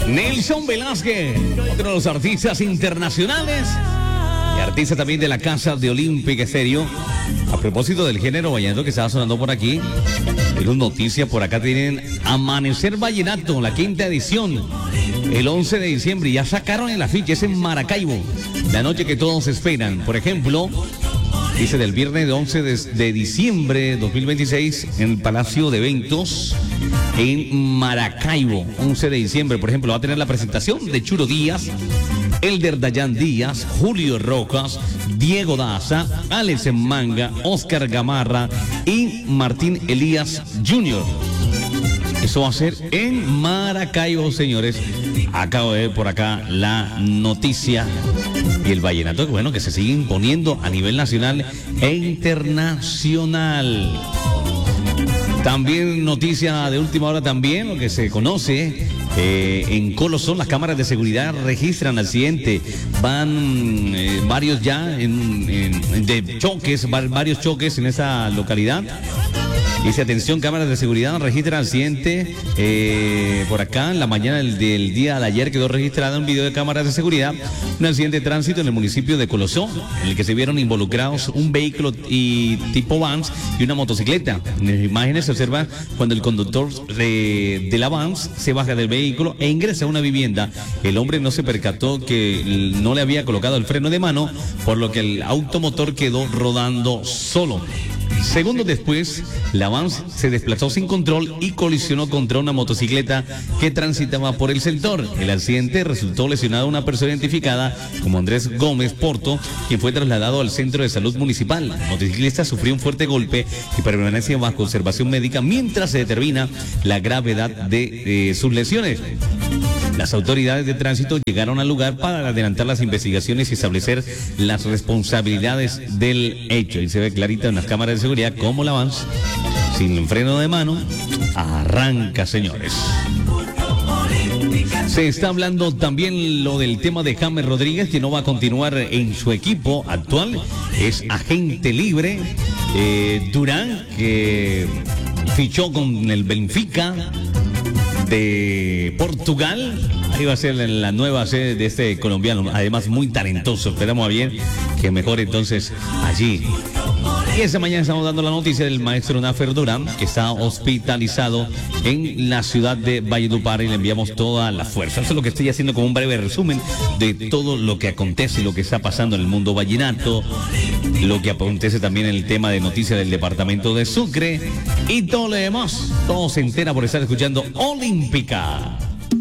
Nelson Velázquez, otro de los artistas internacionales y artista también de la Casa de Olímpica Estéreo. A propósito del género vallenato que estaba sonando por aquí, tenemos noticias por acá. Tienen Amanecer Vallenato, la 5ª edición, el 11 de diciembre. Ya sacaron el afiche, es en Maracaibo, la noche que todos esperan. Por ejemplo, dice del viernes 11 de diciembre 2026 en el Palacio de Eventos en Maracaibo. 11 de diciembre, por ejemplo, va a tener la presentación de Churo Díaz, Elder Dayan Díaz, Julio Rojas, Diego Daza, Alex Manga, Oscar Gamarra y Martín Elías Jr. Eso va a ser en Maracaibo, señores. Acabo de ver por acá la noticia. Y el vallenato, bueno, que se sigue imponiendo a nivel nacional e internacional. También noticia de última hora también, lo que se conoce en Colosón, las cámaras de seguridad registran accidente. Van varios ya de choques, varios choques en esa localidad. Dice, atención, cámaras de seguridad registran accidente. Por acá, en la mañana del día de ayer quedó registrado un video de cámaras de seguridad, un accidente de tránsito en el municipio de Colosón, en el que se vieron involucrados un vehículo tipo Vans y una motocicleta. En las imágenes se observa cuando el conductor de la Vans se baja del vehículo e ingresa a una vivienda. El hombre no se percató que no le había colocado el freno de mano, por lo que el automotor quedó rodando solo. Segundos después, la van se desplazó sin control y colisionó contra una motocicleta que transitaba por el sector. El accidente resultó lesionada una persona identificada como Andrés Gómez Porto, quien fue trasladado al centro de salud municipal. El motociclista sufrió un fuerte golpe y permanece bajo observación médica mientras se determina la gravedad de sus lesiones. Las autoridades de tránsito llegaron al lugar para adelantar las investigaciones y establecer las responsabilidades del hecho. Y se ve clarito en las cámaras de seguridad cómo la van, sin freno de mano, arranca, señores. Se está hablando también lo del tema de James Rodríguez, que no va a continuar en su equipo actual. Es agente libre. Durán, que fichó con el Benfica de Portugal. Ahí va a ser la nueva sede de este colombiano, además muy talentoso. Esperamos a bien que mejore entonces allí. Y esta mañana estamos dando la noticia del maestro Nafer Durán, que está hospitalizado en la ciudad de Valledupar, y le enviamos toda la fuerza. Eso es lo que estoy haciendo como un breve resumen de todo lo que acontece, lo que está pasando en el mundo vallenato, lo que acontece también en el tema de noticias del departamento de Sucre y todo lo demás. Todo se entera por estar escuchando Olímpica.